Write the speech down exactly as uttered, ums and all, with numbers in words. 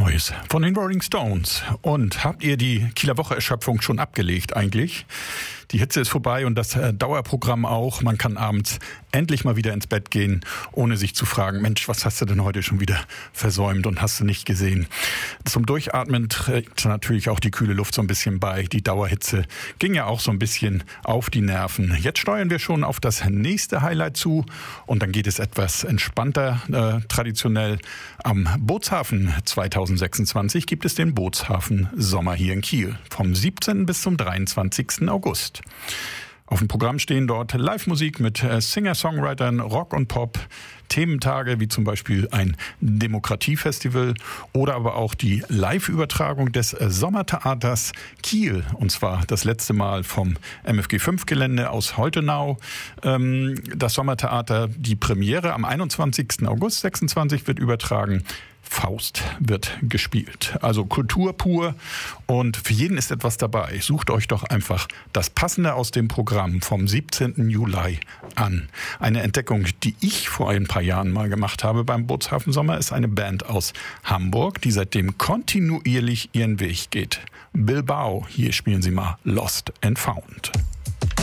Neues von den Rolling Stones. Und habt ihr die Kieler Woche-Erschöpfung schon abgelegt eigentlich? Die Hitze ist vorbei und das Dauerprogramm auch. Man kann abends endlich mal wieder ins Bett gehen, ohne sich zu fragen, Mensch, was hast du denn heute schon wieder versäumt und hast du nicht gesehen? Zum Durchatmen trägt natürlich auch die kühle Luft so ein bisschen bei. Die Dauerhitze ging ja auch so ein bisschen auf die Nerven. Jetzt steuern wir schon auf das nächste Highlight zu und dann geht es etwas entspannter. Äh, traditionell am Bootshafen zweitausendsechsundzwanzig gibt es den Bootshafen Sommer hier in Kiel vom siebzehnten bis zum dreiundzwanzigsten August. Auf dem Programm stehen dort Live-Musik mit Singer-Songwritern, Rock und Pop, Thementage wie zum Beispiel ein Demokratiefestival oder aber auch die Live-Übertragung des Sommertheaters Kiel. Und zwar das letzte Mal vom M F G fünf Gelände aus Holtenau. Das Sommertheater, die Premiere am einundzwanzigsten August sechsundzwanzig wird übertragen. Faust wird gespielt. Also Kultur pur und für jeden ist etwas dabei. Sucht euch doch einfach das Passende aus dem Programm vom siebzehnten Juli an. Eine Entdeckung, die ich vor ein paar Jahren mal gemacht habe beim Bootshafen Sommer, ist eine Band aus Hamburg, die seitdem kontinuierlich ihren Weg geht. Bilbao, hier spielen sie mal Lost and Found.